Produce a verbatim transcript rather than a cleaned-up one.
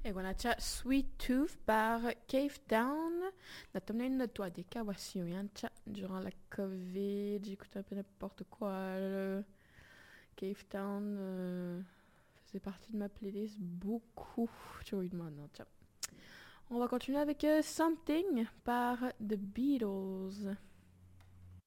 E guarda, Sweet Tooth par Cave Town. Natamnei toi des Kawasio, durant la Covid, j'écoutais un peu n'importe quoi. Le Cave Town euh, faisait partie de ma playlist beaucoup. Tu vois, non, tiens. On va continuer avec euh, Something par The Beatles.